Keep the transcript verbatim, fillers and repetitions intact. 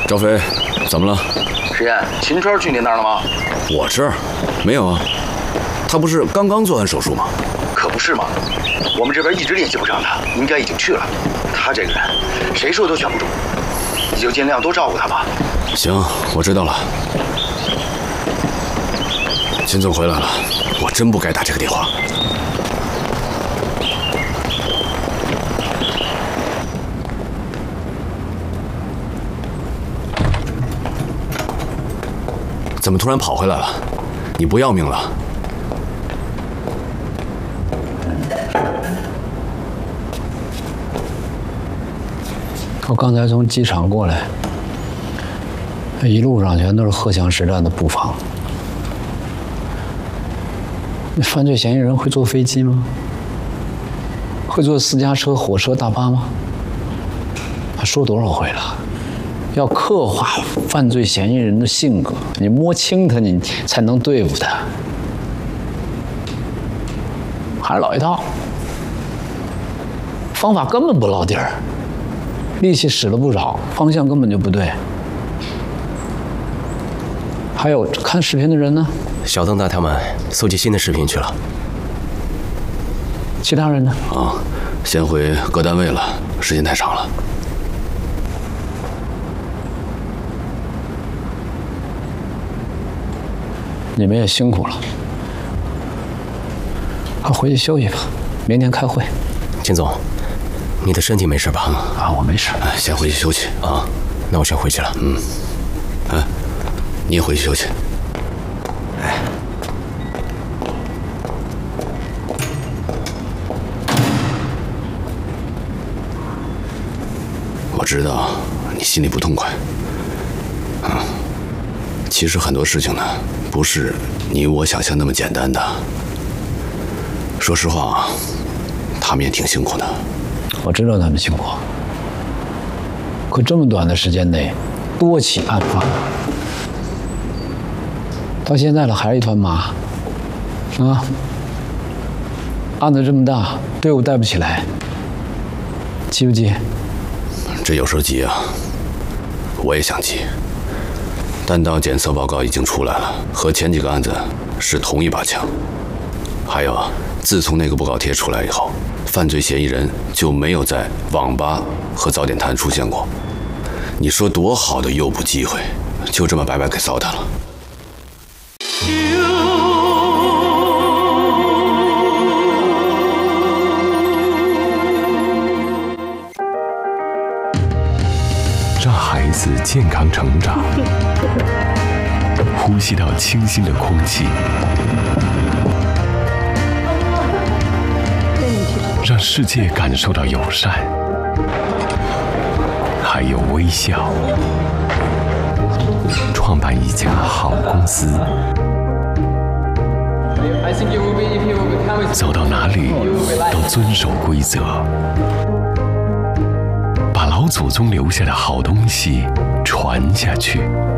赵飞，怎么了？ 石岩，秦川去您那儿了吗？ 我这儿没有啊，他不是刚刚做完手术吗？ 可不是嘛，我们这边一直联系不上他，应该已经去了。他这个人，谁说都劝不住，你就尽量多照顾他吧。 行，我知道了。秦总回来了，我真不该打这个电话。怎么突然跑回来了？你不要命了？ 我刚才从机场过来，一路上全都是荷枪实弹的布防。那犯罪嫌疑人会坐飞机吗？会坐私家车、火车、大巴吗？他说多少回了？要刻画犯罪嫌疑人的性格，你摸清他，你才能对付他。还是老一套，方法根本不落地儿，力气使了不少，方向根本就不对。还有看视频的人呢？ 小邓大他们搜集新的视频去了。 其他人呢？ 啊，先回各单位了，时间太长了。 你们也辛苦了，好回去休息吧，明天开会。 秦总，你的身体没事吧？ 啊，我没事。 哎，先回去休息啊。 那我先回去了。 嗯，哎，你也回去休息。 哎， 我知道你心里不痛快。嗯，其实很多事情呢，不是你我想象那么简单的。说实话，他们也挺辛苦的。 我知道他们辛苦，可这么短的时间内，多起案发，到现在了还是一团麻。啊，案子这么大，队伍带不起来，急不急？ 这有时候急啊，我也想急。弹道检测报告已经出来了，和前几个案子是同一把枪。还有啊，自从那个布告贴出来以后，犯罪嫌疑人就没有在网吧和早点摊出现过。你说多好的诱捕机会，就这么白白给糟蹋了。 让孩子健康成长，呼吸到清新的空气，让世界感受到友善，还有微笑。创办一家好公司，走到哪里都遵守规则，把老祖宗留下的好东西传下去。